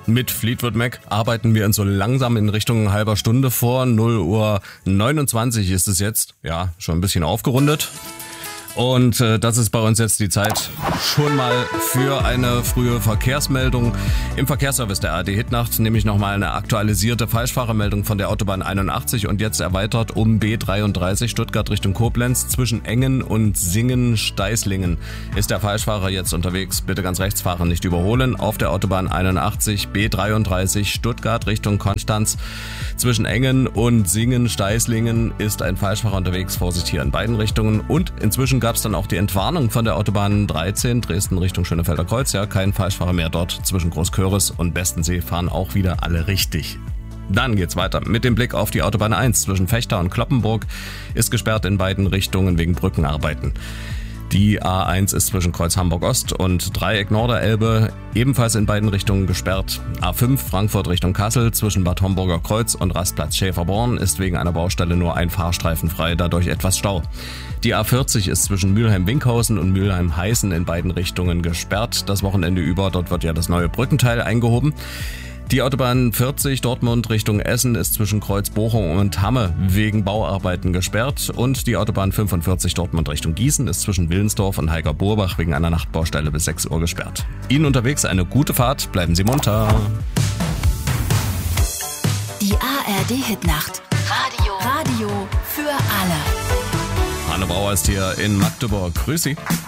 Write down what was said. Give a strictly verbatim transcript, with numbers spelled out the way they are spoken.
Mit Fleetwood Mac arbeiten wir uns so langsam in Richtung halber Stunde vor. null Uhr neunundzwanzig ist es jetzt. Ja, schon ein bisschen aufgerundet. Und äh, das ist bei uns jetzt die Zeit schon mal für eine frühe Verkehrsmeldung. Im Verkehrsservice der A R D Hitnacht nämlich nochmal eine aktualisierte Falschfahrermeldung von der Autobahn einundachtzig und jetzt erweitert um B dreiunddreißig Stuttgart Richtung Koblenz. Zwischen Engen und Singen-Steißlingen ist der Falschfahrer jetzt unterwegs. Bitte ganz rechts fahren, nicht überholen. Auf der Autobahn einundachtzig B dreiunddreißig Stuttgart Richtung Konstanz. Zwischen Engen und Singen-Steißlingen ist ein Falschfahrer unterwegs. Vorsicht hier in beiden Richtungen. Und inzwischen gab es dann auch die Entwarnung von der Autobahn dreizehn, Dresden Richtung Schönefelder Kreuz. Ja, kein Falschfahrer mehr dort. Zwischen Großköris und Bestensee fahren auch wieder alle richtig. Dann geht's weiter. Mit dem Blick auf die Autobahn eins zwischen Vechta und Kloppenburg ist gesperrt in beiden Richtungen wegen Brückenarbeiten. Die A eins ist zwischen Kreuz Hamburg-Ost und Dreieck Norderelbe ebenfalls in beiden Richtungen gesperrt. A fünf Frankfurt Richtung Kassel zwischen Bad Homburger Kreuz und Rastplatz Schäferborn ist wegen einer Baustelle nur ein Fahrstreifen frei, dadurch etwas Stau. Die A vierzig ist zwischen Mülheim-Winkhausen und Mülheim-Heißen in beiden Richtungen gesperrt. Das Wochenende über, dort wird ja das neue Brückenteil eingehoben. Die Autobahn vierzig Dortmund Richtung Essen ist zwischen Kreuz Bochum und Hamme wegen Bauarbeiten gesperrt und die Autobahn fünfundvierzig Dortmund Richtung Gießen ist zwischen Willensdorf und Heiger-Burbach wegen einer Nachtbaustelle bis sechs Uhr gesperrt. Ihnen unterwegs eine gute Fahrt, bleiben Sie munter. Die A R D Hitnacht. Radio. Radio für alle. Hanne Brauer ist hier in Magdeburg. Grüß Sie.